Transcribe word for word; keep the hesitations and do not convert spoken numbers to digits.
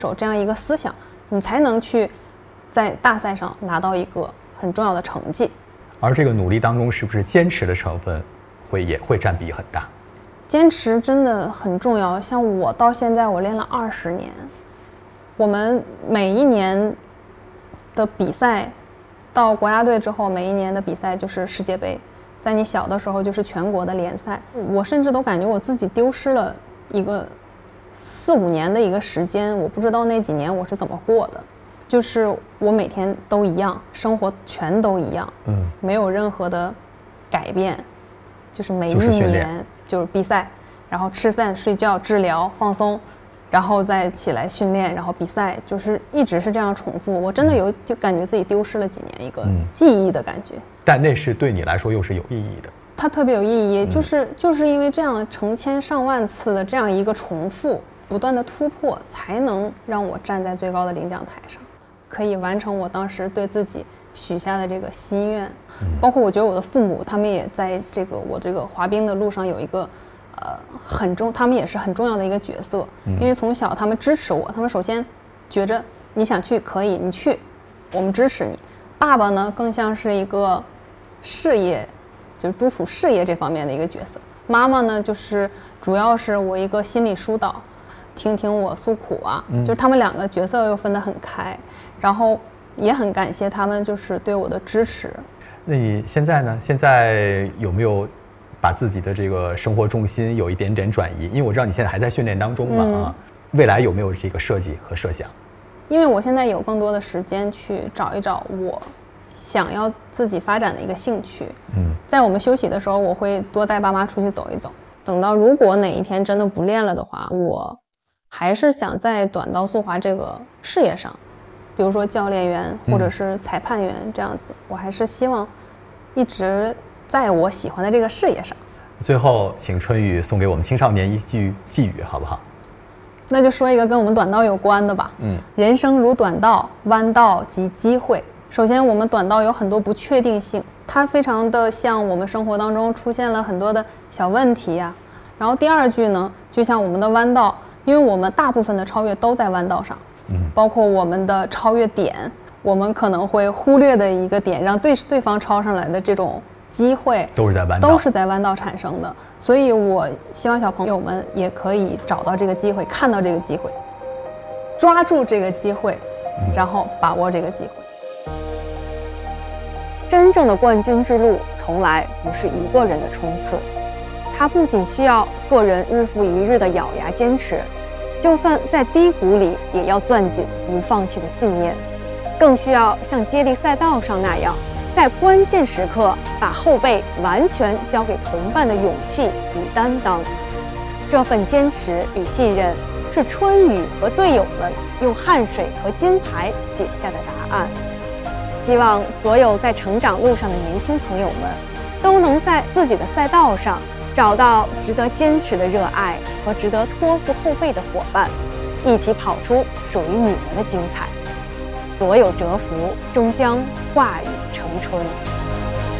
守这样一个思想，你才能去在大赛上拿到一个很重要的成绩。 而这个努力当中，是不是坚持的成分会也会占比很大？ 坚持真的很重要。像我到现在我练了二十年，我们每一年的比赛，到国家队之后，每一年的比赛就是世界杯，在你小的时候就是全国的联赛。我甚至都感觉我自己丢失了一个四五年的一个时间，我不知道那几年我是怎么过的。就是我每天都一样，生活全都一样，嗯，没有任何的改变，就是每一年就是比赛，然后吃饭、睡觉、治疗、放松，然后再起来训练，然后比赛，就是一直是这样重复。我真的有就感觉自己丢失了几年一个记忆的感觉。嗯， 但那是对你来说又是有意义的。 它特别有意义，就是就是因为这样成千上万次的这样一个重复，不断的突破，才能让我站在最高的领奖台上，可以完成我当时对自己许下的这个心愿。嗯，包括我觉得我的父母，他们也在这个我这个滑冰的路上有一个呃很重，他们也是很重要的一个角色。嗯，因为从小他们支持我，他们首先觉着你想去可以，你去，我们支持你。爸爸呢，更像是一个事业，就是督促事业这方面的一个角色。妈妈呢，就是主要是我一个心理疏导，听听我诉苦啊，嗯，就是他们两个角色又分得很开，然后也很感谢他们就是对我的支持。 那你现在呢？现在有没有把自己的这个生活重心有一点点转移？因为我知道你现在还在训练当中嘛，嗯，啊，未来有没有这个设计和设想？ 因为我现在有更多的时间去找一找我想要自己发展的一个兴趣。嗯，在我们休息的时候，我会多带爸妈出去走一走。等到如果哪一天真的不练了的话，我还是想在短道速滑这个事业上，比如说教练员或者是裁判员这样子，嗯，我还是希望一直在我喜欢的这个事业上。 最后请春雨送给我们青少年一句寄语好不好？ 那就说一个跟我们短道有关的吧。嗯，人生如短道，弯道即机会。首先我们短道有很多不确定性，它非常的像我们生活当中出现了很多的小问题呀，啊。然后第二句呢，就像我们的弯道，因为我们大部分的超越都在弯道上，嗯，包括我们的超越点，我们可能会忽略的一个点，让对对方超上来的这种机会， 都是在弯道， 都是在弯道产生的。所以我希望小朋友们也可以找到这个机会，看到这个机会，抓住这个机会，然后把握这个机会。 真正的冠军之路从来不是一个人的冲刺，它不仅需要个人日复一日的咬牙坚持，就算在低谷里也要攥紧不放弃的信念，更需要像接力赛道上那样，在关键时刻把后背完全交给同伴的勇气与担当。这份坚持与信任，是春雨和队友们用汗水和金牌写下的答案。希望所有在成长路上的年轻朋友们，都能在自己的赛道上找到值得坚持的热爱和值得托付后背的伙伴，一起跑出属于你们的精彩。所有蛰伏终将化雨成春。